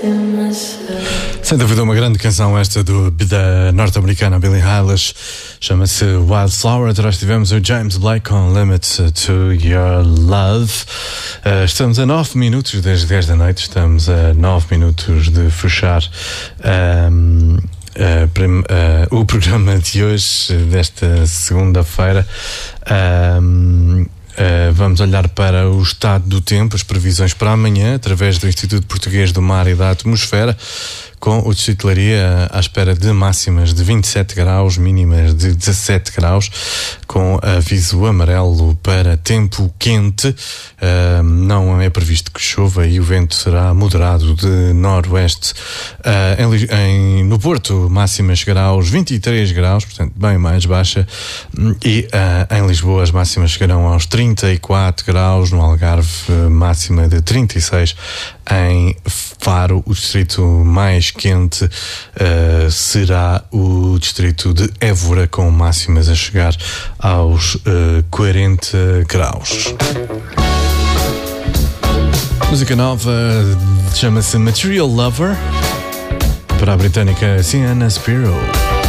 Sem dúvida uma grande canção esta da norte-americana Billie Eilish, chama-se Wildflower. Atrás tivemos o James Blake com Limits to Your Love. Estamos a 9 minutos das 10 da noite, estamos a 9 minutos de fechar o programa de hoje, desta segunda-feira. Vamos olhar para o estado do tempo, as previsões para amanhã, através do Instituto Português do Mar e da Atmosfera, com o Distrito de Leiria à espera de máximas de 27 graus, mínimas de 17 graus, com aviso amarelo para tempo quente. Não é previsto que chova e o vento será moderado de noroeste. No Porto, máxima chegará aos 23 graus, portanto bem mais baixa, e em Lisboa as máximas chegarão aos 34 graus, no Algarve máxima de 36, em Faro o distrito mais quente será o distrito de Évora, com máximas a chegar aos 40 graus. Música nova chama-se Material Lover, para a britânica Sienna Spiro.